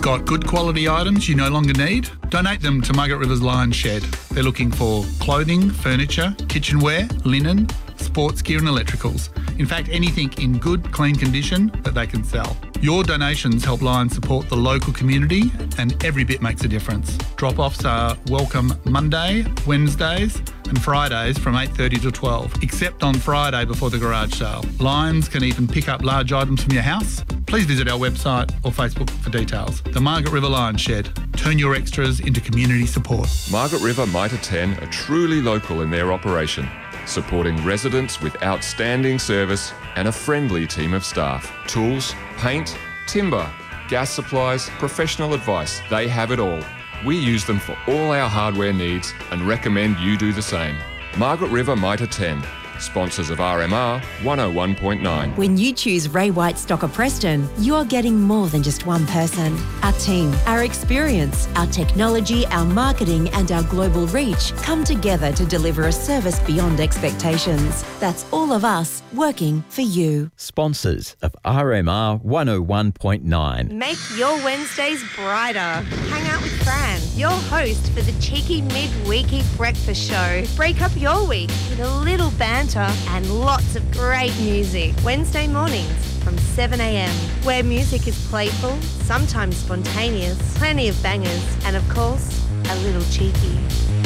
Got good quality items you no longer need? Donate them to Margaret River's Lion Shed. They're looking for clothing, furniture, kitchenware, linen, sports gear and electricals. In fact, anything in good, clean condition that they can sell. Your donations help Lion support the local community and every bit makes a difference. Drop-offs are welcome Monday, Wednesdays and Fridays from 8:30 to 12, except on Friday before the garage sale. Lions can even pick up large items from your house. Please visit our website or Facebook for details. The Margaret River Lion Shed. Turn your extras into community support. Margaret River Mitre 10 are truly local in their operation, supporting residents with outstanding service and a friendly team of staff. Tools, paint, timber, gas supplies, professional advice, they have it all. We use them for all our hardware needs and recommend you do the same. Margaret River Mitre 10, sponsors of RMR 101.9. When you choose Ray White Stocker Preston, you're getting more than just one person. Our team, our experience, our technology, our marketing and our global reach come together to deliver a service beyond expectations. That's all of us working for you. Sponsors of RMR 101.9. Make your Wednesdays brighter. Hang out with Fran, your host for the cheeky mid-weeky breakfast show. Break up your week with a little banter and lots of great music. Wednesday mornings from 7 a.m, where music is playful, sometimes spontaneous, plenty of bangers, and of course, a little cheeky.